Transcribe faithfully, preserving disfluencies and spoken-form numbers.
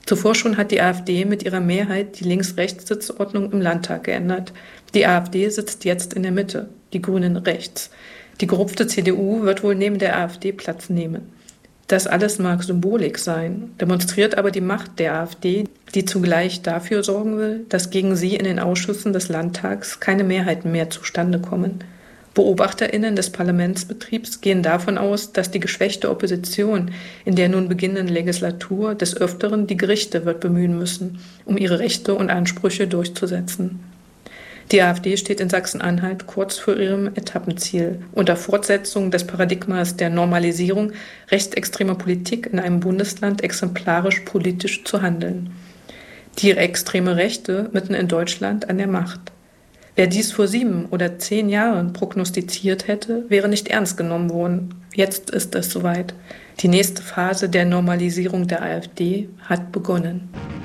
Zuvor schon hat die AfD mit ihrer Mehrheit die Links-Rechts-Sitzordnung im Landtag geändert. Die AfD sitzt jetzt in der Mitte, die Grünen rechts. Die gerupfte C D U wird wohl neben der AfD Platz nehmen. Das alles mag Symbolik sein, demonstriert aber die Macht der AfD, die zugleich dafür sorgen will, dass gegen sie in den Ausschüssen des Landtags keine Mehrheiten mehr zustande kommen. BeobachterInnen des Parlamentsbetriebs gehen davon aus, dass die geschwächte Opposition in der nun beginnenden Legislatur des Öfteren die Gerichte wird bemühen müssen, um ihre Rechte und Ansprüche durchzusetzen. Die AfD steht in Sachsen-Anhalt kurz vor ihrem Etappenziel, unter Fortsetzung des Paradigmas der Normalisierung rechtsextremer Politik in einem Bundesland exemplarisch politisch zu handeln. Die extreme Rechte mitten in Deutschland an der Macht. Wer dies vor sieben oder zehn Jahren prognostiziert hätte, wäre nicht ernst genommen worden. Jetzt ist es soweit. Die nächste Phase der Normalisierung der AfD hat begonnen.